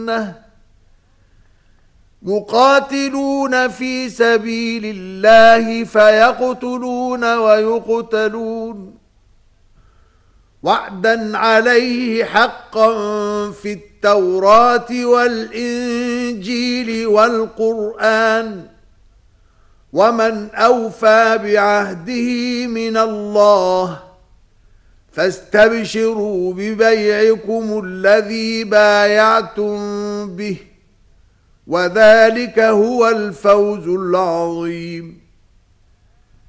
يقاتلون في سبيل الله فيقتلون ويقتلون وعدا عليه حقا في التوراة والإنجيل والقرآن ومن أوفى بعهده من الله فاستبشروا ببيعكم الذي بايعتم به وذلك هو الفوز العظيم.